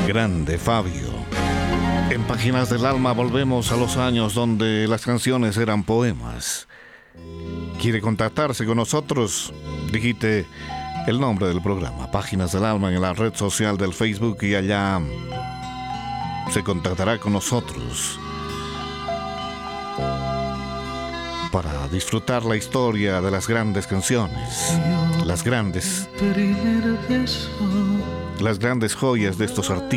Grande Fabio. En Páginas del Alma volvemos a los años donde las canciones eran poemas. ¿Quiere contactarse con nosotros? Digite el nombre del programa, Páginas del Alma, en la red social del Facebook, y allá se contactará con nosotros para disfrutar la historia de las grandes canciones, las grandes joyas de estos artistas.